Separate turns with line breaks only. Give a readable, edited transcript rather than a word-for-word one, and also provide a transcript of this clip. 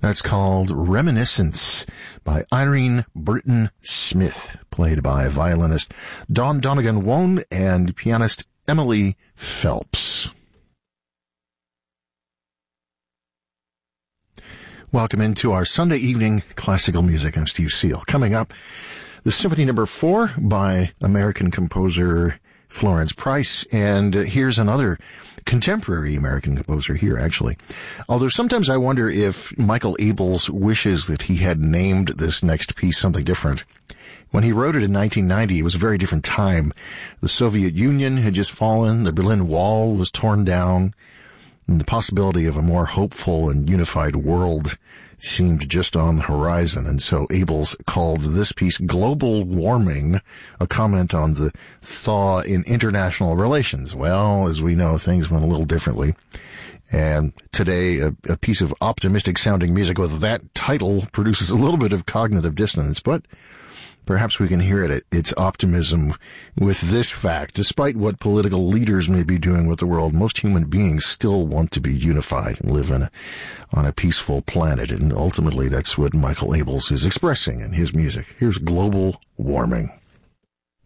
That's called Reminiscence by Irene Burton Smith, played by violinist Dawn Donegan-Wone and pianist Emily Phelps. Welcome into our Sunday evening classical music. I'm Steve Seal. Coming up, the Symphony No. 4 by American composer Florence Price, and here's another contemporary American composer here, actually. Although sometimes I wonder if Michael Abels wishes that he had named this next piece something different. When he wrote it in 1990, it was a very different time. The Soviet Union had just fallen, the Berlin Wall was torn down, and the possibility of a more hopeful and unified world seemed just on the horizon. And so Abels called this piece Global Warming, a comment on the thaw in international relations. Well, as we know, things went a little differently. And today, a piece of optimistic sounding music with that title produces a little bit of cognitive dissonance, but perhaps we can hear its optimism with this fact. Despite what political leaders may be doing with the world, most human beings still want to be unified and live on a peaceful planet. And ultimately, that's what Michael Abels is expressing in his music. Here's Global Warming.